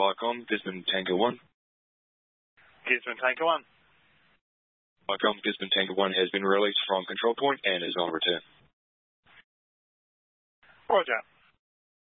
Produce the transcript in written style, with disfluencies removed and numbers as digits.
Viacom, Gisborne Tango 1. Gisborne Tango 1. Viacom, Gisborne Tango 1 has been released from control point and is on return. Roger.